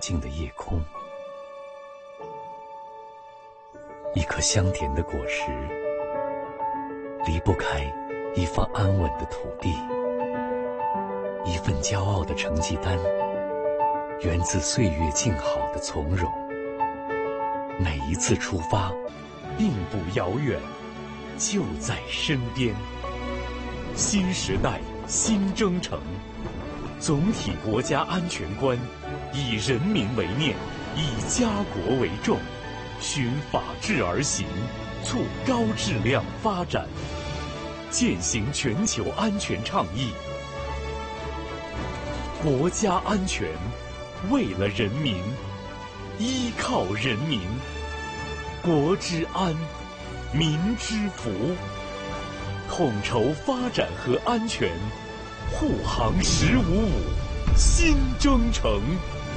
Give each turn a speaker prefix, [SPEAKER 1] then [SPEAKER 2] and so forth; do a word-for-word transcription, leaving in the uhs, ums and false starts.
[SPEAKER 1] 静的夜空。一颗香甜的果实，离不开一方安稳的土地，一份骄傲的成绩单，源自岁月静好的从容。每一次出发，并不遥远，就在身边。新时代，新征程，总体国家安全观，以人民为念，以家国为重，循法治而行，促高质量发展，践行全球安全倡议。国家安全，为了人民，依靠人民，国之安，民之福。统筹发展和安全，护航十五五新征程。